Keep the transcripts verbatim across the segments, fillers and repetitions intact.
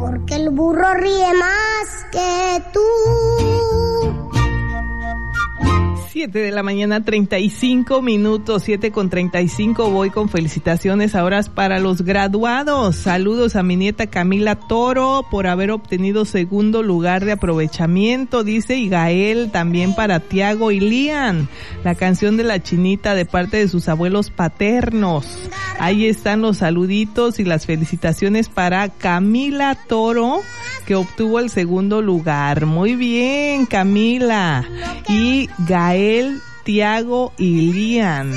porque el burro ríe más que tú. siete de la mañana, treinta y cinco minutos, siete con treinta y cinco. Voy con felicitaciones ahora para los graduados. Saludos a mi nieta Camila Toro por haber obtenido segundo lugar de aprovechamiento, dice, y Gael también para Tiago y Lian. La canción de la chinita de parte de sus abuelos paternos. Ahí están los saluditos y las felicitaciones para Camila Toro, que obtuvo el segundo lugar. Muy bien, Camila. Y Gael, Tiago y Lian.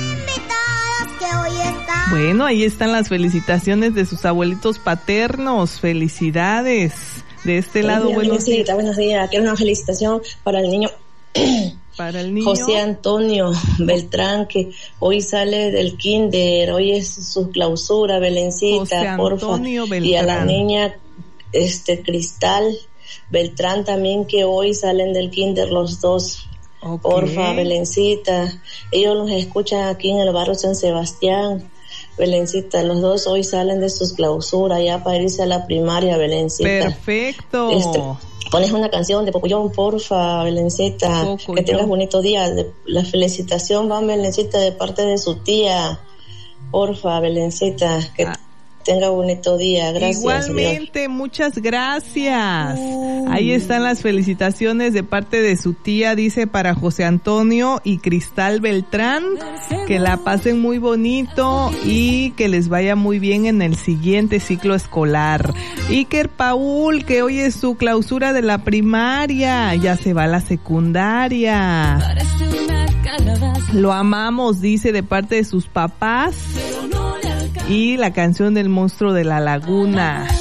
Bueno, ahí están las felicitaciones de sus abuelitos paternos. Felicidades. De este lado, buenos, buenos días. días. Buenos días. Quiero una felicitación para el niño. Para el niño José Antonio Beltrán, que hoy sale del kinder, hoy es su clausura, Belencita, porfa. Beltrán. Y a la niña este Cristal Beltrán también, que hoy salen del kinder los dos. Okay. Porfa, Belencita. Ellos los escuchan aquí en el barrio San Sebastián. Belencita, los dos hoy salen de sus clausuras ya para irse a la primaria, Belencita. Perfecto. Este, pones una canción de Popuyón, porfa, Belencita. Popuyón. Que tengas bonito día. De, la felicitación va, Belencita, de parte de su tía. Porfa, Belencita, que ah. tenga bonito día. Gracias. Igualmente, señor. Muchas gracias. Uh. Ahí están las felicitaciones de parte de su tía, dice, para José Antonio y Cristal Beltrán. Que la pasen muy bonito y que les vaya muy bien en el siguiente ciclo escolar. Iker Paul, que hoy es su clausura de la primaria, ya se va a la secundaria. Lo amamos, dice, de parte de sus papás. Y la canción del monstruo de la laguna.